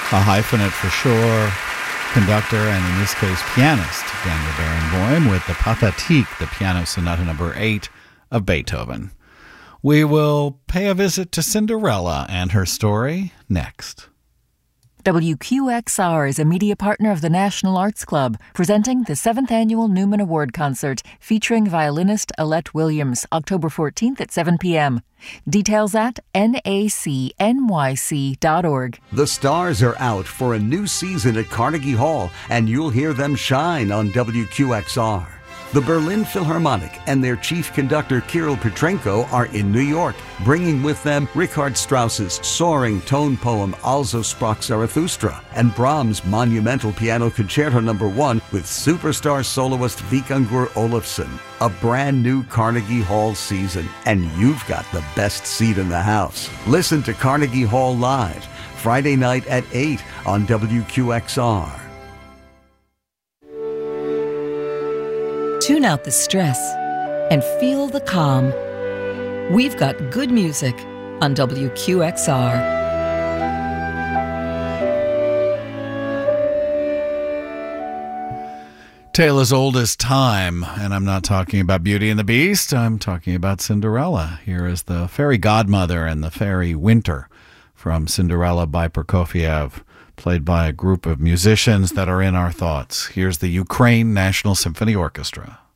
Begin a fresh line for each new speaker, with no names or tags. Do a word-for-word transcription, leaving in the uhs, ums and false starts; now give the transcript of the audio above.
A hyphenate for sure. Conductor and, in this case, pianist Daniel Barenboim with the Pathétique, the Piano Sonata number eight of Beethoven. We will pay a visit to Cinderella and her story next.
W Q X R is a media partner of the National Arts Club, presenting the seventh Annual Newman Award Concert featuring violinist Alette Williams, October fourteenth at seven p.m. Details at N A C N Y C dot org.
The stars are out for a new season at Carnegie Hall, and you'll hear them shine on W Q X R. The Berlin Philharmonic and their chief conductor Kirill Petrenko are in New York, bringing with them Richard Strauss's soaring tone poem Also sprach Zarathustra and Brahms' monumental piano concerto number one with superstar soloist Vikingur Olafsson. A brand new Carnegie Hall season, and you've got the best seat in the house. Listen to Carnegie Hall Live, Friday night at eight on W Q X R.
Tune out the stress and feel the calm. We've got good music on W Q X R.
Tale as old as time, and I'm not talking about Beauty and the Beast, I'm talking about Cinderella. Here is the fairy godmother and the fairy Winter from Cinderella by Prokofiev, played by a group of musicians that are in our thoughts. Here's the Ukraine National Symphony Orchestra.